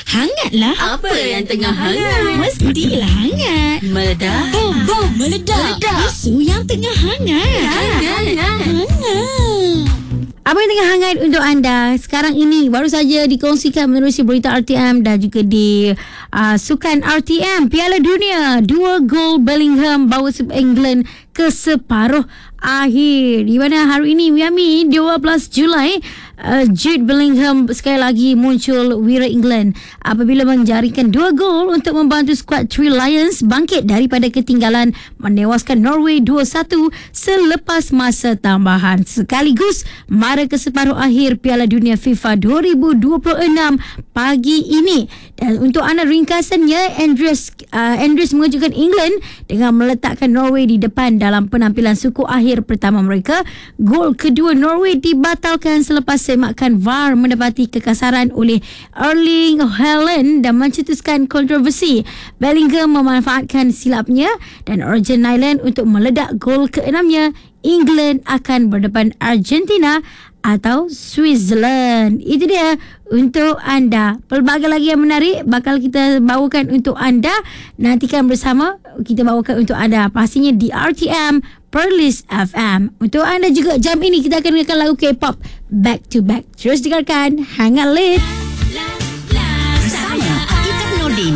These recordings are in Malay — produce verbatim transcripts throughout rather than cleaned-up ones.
Hangatlah. Apa yang tengah hangat? Mestilah hangat. Meledak. Bom, bom, meledak. Meledak. Isu yang tengah hangat. Hangat. Hangat. Apa yang tengah hangat untuk anda sekarang ini baru saja dikongsikan menerusi berita R T M dan juga di uh, sukan R T M Piala Dunia. Dua gol Bellingham bawa England ke separuh akhir. Di mana hari ini Miami dua belas Julai uh, Jude Bellingham sekali lagi muncul wira England apabila menjaringkan dua gol untuk membantu skuad Three Lions bangkit daripada ketinggalan menewaskan Norway dua satu selepas masa tambahan sekaligus mara ke separuh akhir Piala Dunia FIFA dua ribu dua puluh enam pagi ini. Dan untuk anda ringkasannya, Andreas uh, Andreas mengejutkan England dengan meletakkan Norway di depan dalam penampilan suku akhir pertama mereka. Gol kedua Norway dibatalkan selepas semakan V A R mendapati kekasaran oleh Erling Haaland dan mencetuskan kontroversi. Bellingham memanfaatkan silapnya dan Orjan Nyland untuk meledak gol keenamnya. England akan berdepan Argentina atau Switzerland. Itu dia untuk anda. Pelbagai lagi yang menarik bakal kita bawakan untuk anda. Nantikan bersama, kita bawakan untuk anda pastinya di R T M Perlis F M. Untuk anda juga jam ini kita akan dengarkan lagu K-pop back to back. Terus dengarkan Hangat Lit Bersama Akita Nordin.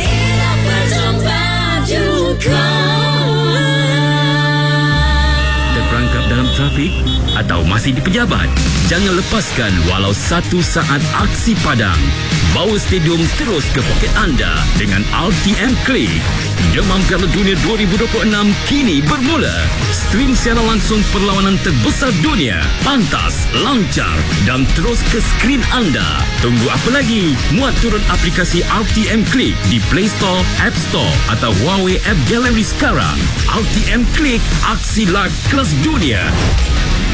Terperangkap dalam trafik atau masih di pejabat? Jangan lepaskan walau satu saat aksi padang. Bawa stadium terus ke poket anda dengan R T M Click. Demam Piala Dunia dua ribu dua puluh enam kini bermula. Stream secara langsung perlawanan terbesar dunia. Pantas, lancar dan terus ke skrin anda. Tunggu apa lagi? Muat turun aplikasi R T M Click di Play Store, App Store atau Huawei App Gallery sekarang. R T M Click, aksi live kelas dunia.